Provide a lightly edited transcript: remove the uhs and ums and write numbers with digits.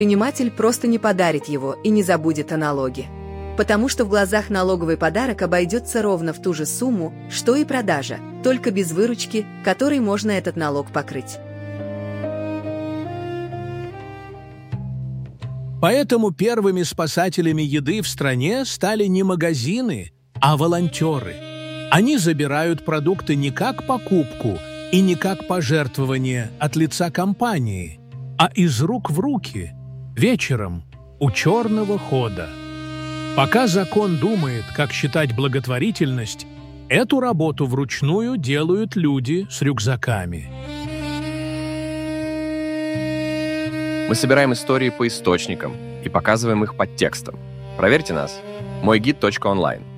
Предприниматель просто не подарит его и не забудет о налоге. Потому что в глазах налоговый подарок обойдется ровно в ту же сумму, что и продажа, только без выручки, которой можно этот налог покрыть. Поэтому первыми спасателями еды в стране стали не магазины, а волонтеры. Они забирают продукты не как покупку и не как пожертвование от лица компании, а из рук в руки, вечером, у черного хода. Пока закон думает, как считать благотворительность, эту работу вручную делают люди с рюкзаками. Мы собираем истории по источникам и показываем их под текстом. Проверьте нас. Мойгид.онлайн.